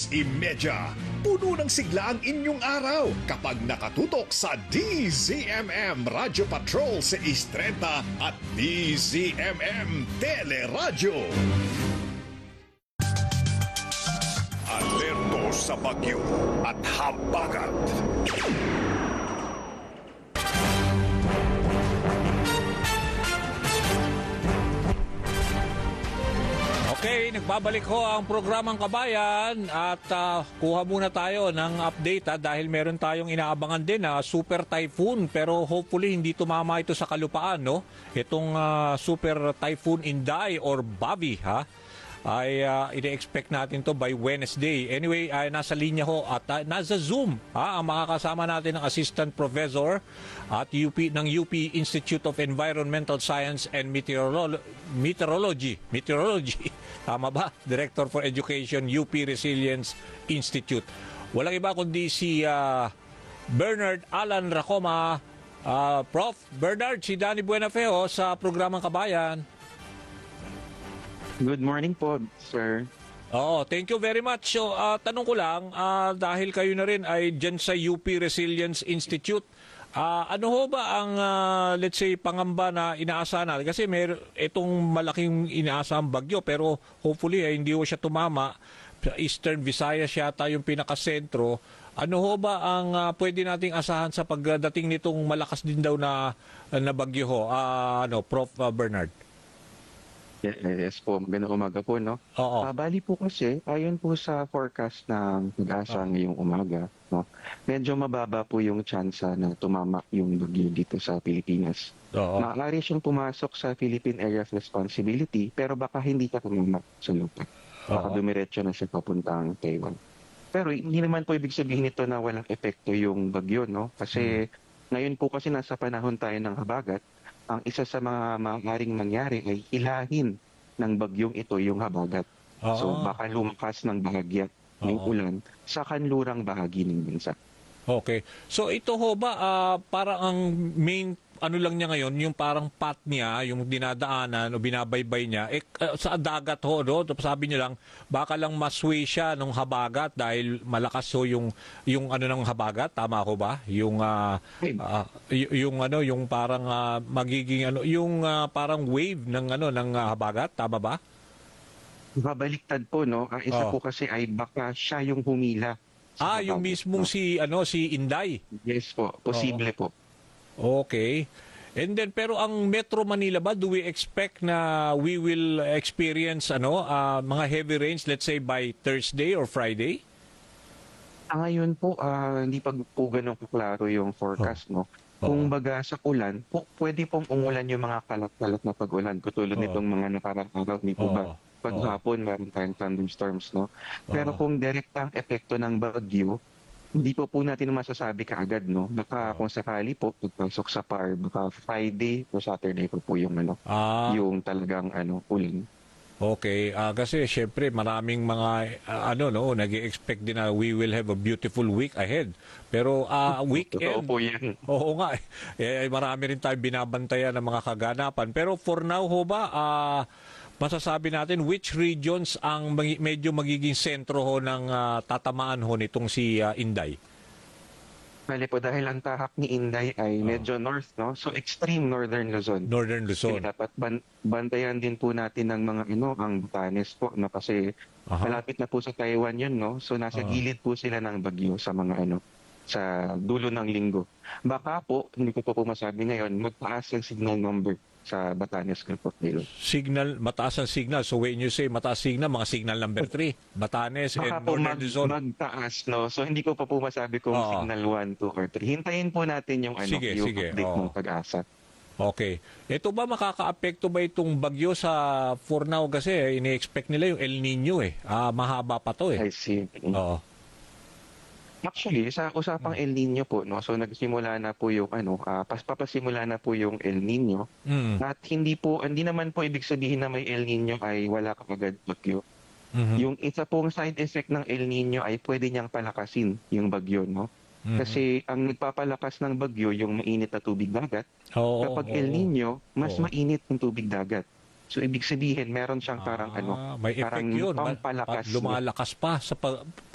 6:30. Puno ng sigla ang inyong araw kapag nakatutok sa DZMM Radio Patrol 6:30 at DZMM Teleradyo. Alerto sa bagyo at habagat. Okay, nagbabalik ho ang programang Kabayan at kuha muna tayo ng update dahil meron tayong inaabangan din na super typhoon pero hopefully hindi tumama ito sa kalupaan, no? Itong super typhoon Inday or Bavi ay ine-expect natin to by Wednesday. Anyway, nasa linya ho at nasa Zoom ang makakasama natin ng Assistant Professor at ng UP Institute of Environmental Science and Meteorology. Tama ba? Director for Education, UP Resilience Institute. Walang iba kundi si Bernard Alan Racoma. Prof. Bernard, si Danny Buenafeo sa programang Kabayan. Good morning po, sir. Thank you very much. So, tanong ko lang, dahil kayo na rin ay dyan sa UP Resilience Institute, ano ho ba ang, let's say, pangamba na inaasahan natin? Kasi itong malaking inaasahang bagyo, pero hopefully hindi ho siya tumama. Eastern Visayas yata yung pinakasentro. Ano ho ba ang pwede nating asahan sa pagdating nitong malakas din daw na bagyo ho? Prof. Bernard? Yes po, magandang umaga po, no? Oo. Bali po kasi, ayon po sa forecast ng pag-asa ngayong umaga, no? Medyo mababa po yung tsansa na tumamak yung bagyo dito sa Pilipinas. Oo. Maaari siyang pumasok sa Philippine Area of Responsibility, pero baka hindi ka tumamak sa lupa. Baka dumiretso na siya papuntang Taiwan. Pero hindi naman po ibig sabihin nito na walang epekto yung bagyo, no? Kasi ngayon po kasi nasa panahon tayo ng habagat, ang isa sa mga maaaring mangyari ay hilahin ng bagyong ito yung habagat. So baka lumakas ng bahagya ng ulan sa kanlurang bahagi ng bansa. Okay. So ito ho ba, parang ang main ano lang niya ngayon, yung parang path niya, yung dinadaanan o binabaybay niya, sa dagat ho, no? Sabi niyo lang, baka lang masway siya ng habagat dahil malakas ho yung ano ng habagat, tama ko ba? Yung yung parang magiging yung parang wave ng ng habagat, tama ba? Babaliktad po, no? Ang isa po kasi ay baka siya yung humila. Yung mismong si Inday. Yes po, posible po. Okay. And then pero ang Metro Manila ba, do we expect na we will experience mga heavy rains, let's say by Thursday or Friday? Ngayon po, hindi pa po ganun kaklaro yung forecast, no? Kung baga sa ulan, pwede pong umulan yung mga kalat-kalat na pag-ulan. Katulad nitong mga nakarang araw, hindi po ba? Paghapon, meron tayong thunderstorms, no? Pero kung direktang epekto ng bagyo, hindi po natin masasabi kaagad, no? Baka kung sakali po, pagpasok sa PAR, baka Friday o Saturday po yung yung talagang ulan. Okay, kasi syempre maraming mga nag-i-expect din na we will have a beautiful week ahead. Pero weekend. Totoo po yan. Oo nga. Marami rin tayong binabantayan ng mga kaganapan. Pero for now ho ba, masasabi natin which regions ang medyo magiging sentro ho ng tatamaan ho nitong si Inday? Bale po, dahil ang tahak ni Inday ay medyo north, no? So extreme northern Luzon. Northern Luzon. Kaya dapat bantayan din po natin ng mga ang Batanes po, no? Kasi malapit na po sa Taiwan yun, no? So nasa gilid po sila ng bagyo sa mga sa dulo ng linggo. Baka po, hindi ko po masabi ngayon, magtaas ang signal number sa Batanes Crocodile. Mataas ang signal. So when you say mataas signal, mga signal number 3, Batanes and Northern Luzon. Magtaas, no? So hindi ko pa po masabi kung signal 1, 2, or 3. Hintayin po natin yung yung update ng pag-asa. Okay. Ito ba makaka-apekto ba itong bagyo sa for now kasi ini-expect nila yung El Nino mahaba pa to I see. Oo. Actually, sa usapang El Nino po, no? So nagsimula na po yung papasimula na po yung El Nino. At hindi naman po ibig sabihin na may El Nino ay wala kaagad bagyo. Yung isa pong side effect ng El Nino ay pwede niyang palakasin yung bagyo, no? Kasi ang nagpapalakas ng bagyo yung mainit na tubig dagat. Kapag El Nino, mas mainit yung tubig dagat. So ibig sabihin meron siyang parang may effect parang yun. pampalakas. Lumalakas pa sa